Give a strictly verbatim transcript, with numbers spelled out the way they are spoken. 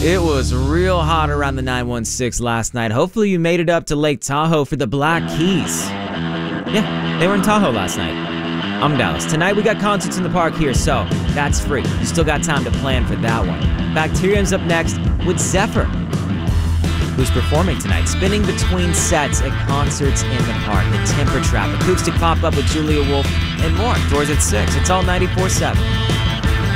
It was real hot around the nine one six last night. Hopefully you made it up to Lake Tahoe for the Black Keys. Yeah, they were in Tahoe last night. I'm Dallas. Tonight we got concerts in the park here, so that's free. You still got time to plan for that one. Bacterium's up next with Zephyr, who's performing tonight, spinning between sets at concerts in the park. The Temper Trap, acoustic pop-up with Julia Wolf, and more. Doors at six. It's all ninety-four seven.